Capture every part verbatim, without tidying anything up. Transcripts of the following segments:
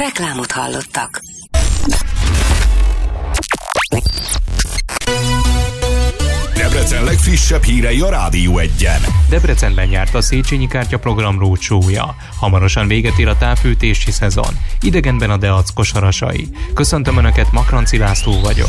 Reklámot hallottak. Debrecen legfrissebb hírei a Rádió Egyen. Debrecenben járt a Széchenyi Kártya program roadshow-ja. Hamarosan véget ér a távfűtési szezon. Idegenben a Deac kosarasai. Köszöntöm Önöket, Makranci László vagyok.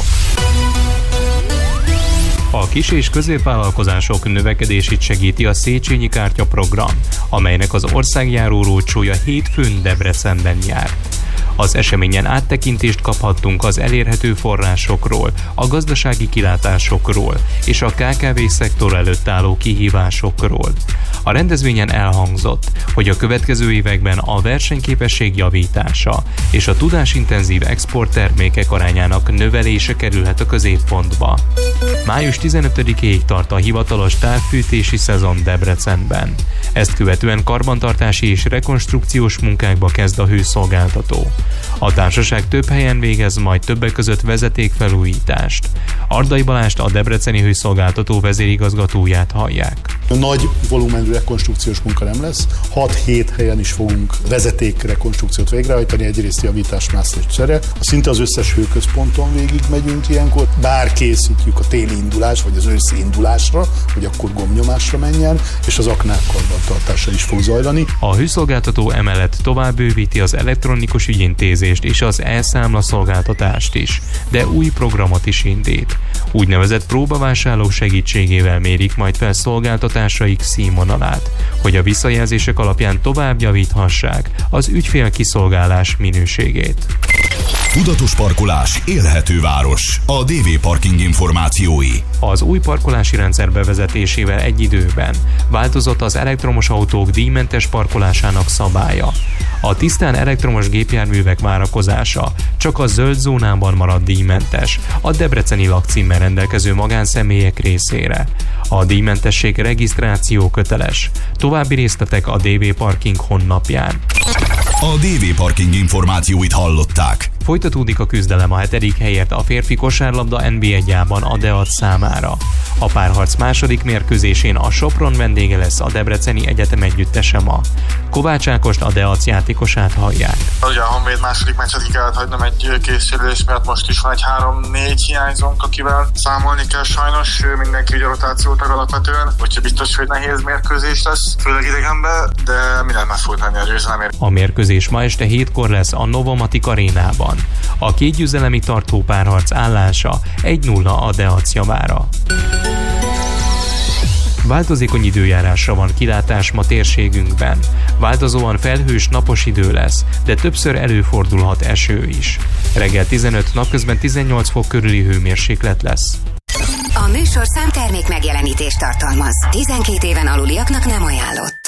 A kis- és középvállalkozások növekedését segíti a Széchenyi Kártya program, amelynek az országjáró roadshow-ja hétfőn Debrecenben járt. Az eseményen áttekintést kaphattunk az elérhető forrásokról, a gazdasági kilátásokról és a ká ká vé szektor előtt álló kihívásokról. A rendezvényen elhangzott, hogy a következő években a versenyképesség javítása és a tudásintenzív exporttermékek arányának növelése kerülhet a középpontba. május tizenötödikéig tart a hivatalos távfűtési szezon Debrecenben. Ezt követően karbantartási és rekonstrukciós munkákba kezd a hőszolgáltató. A társaság több helyen végez majd többek között vezetékfelújítást. Ardai Balást, a debreceni hőszolgáltató vezérigazgatóját hallják. Nagy volumenű rekonstrukciós munka nem lesz. hat-hét helyen is fogunk vezetékrekonstrukciót végrehajtani, egyrészt javítás, másrészt csere. Szinte az összes hőközponton végig megyünk ilyenkor, bár készítjük a téli indulás, vagy az őszi indulásra, hogy akkor gombnyomásra menjen, és az aknák karbantartása is fog zajlani. A hőszolgáltató emellett tovább bővíti az elektronikus ügyintézést és az e-számla szolgáltatást is, de új programot is indít. Úgynevezett próbavásárlók segítségével mérik majd fel szolgáltatásaik színvonalát, hogy a visszajelzések alapján tovább javíthassák az ügyfél kiszolgálás minőségét. Tudatos parkolás, élhető város. A dé vé Parking információi. Az új parkolási rendszer bevezetésével egy időben változott az elektromos autók díjmentes parkolásának szabálya. A tisztán elektromos gépjárművek várakozása csak a zöld zónában marad díjmentes, a debreceni lakcímmel rendelkező magánszemélyek részére. A díjmentesség regisztráció köteles. További részletek a dé vé Parking honlapján. A dé vé Parking információit hallották. Folytatódik a küzdelem a hetedik helyért a férfi kosárlabda en bé egyában a Deac számára. A párharc második mérkőzésén a Sopron vendége lesz a Debreceni Egyetem együttese ma. Kovács Ákost, a Deac játékosát hallják. Ugye a Honvéd második meccset ki kellett hagynom egy készsérülés miatt, most is van egy három-négy hiányzónk, akivel számolni kell sajnos, mindenki ugye rotációtag alapvetően, úgyhogy biztos, hogy nehéz mérkőzés lesz, főleg idegenben, de minden meg fog lenni a győzelemért. A mérkőzés ma este hétkor lesz a Novomatic arénában. A két győzelemig tartó párharc állása egy nulla a Deac javára. Változékony időjárásra van kilátás ma térségünkben. Változóan felhős, napos idő lesz, de többször előfordulhat eső is. Reggel tizenöt, napközben tizennyolc fok körüli hőmérséklet lesz. A műsorszám termék megjelenítést tartalmaz. tizenkét éven aluliaknak nem ajánlott.